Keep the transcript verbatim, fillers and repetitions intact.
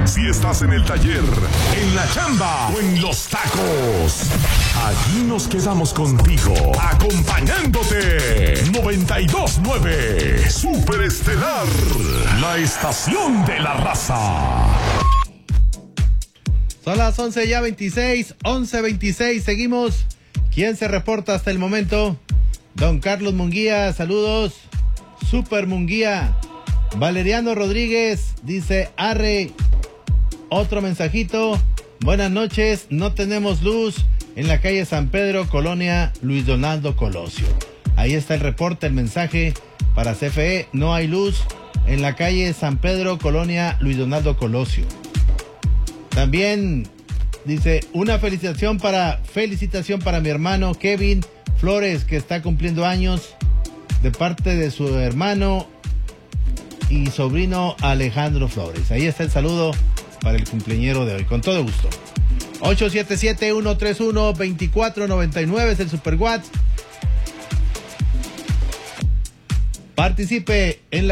Si estás en el taller, en la chamba o en los tacos, aquí nos quedamos contigo, acompañándote. noventa y dos nueve Super Estelar, la estación de la raza. Son las once ya veintiséis, once veintiséis, seguimos. ¿Quién se reporta hasta el momento? Don Carlos Munguía, saludos. Super Munguía. Valeriano Rodríguez dice, arre. Otro mensajito. Buenas noches, no tenemos luz en la calle San Pedro, colonia Luis Donaldo Colosio. Ahí está el reporte, el mensaje para C F E. No hay luz en la calle San Pedro, colonia Luis Donaldo Colosio. También dice, una felicitación para, felicitación para mi hermano Kevin Flores, que está cumpliendo años, de parte de su hermano y sobrino Alejandro Flores. Ahí está el saludo para el cumpleañero de hoy, con todo gusto. ocho siete siete, uno tres uno, dos cuatro nueve nueve es el Super WhatsApp. Participe en la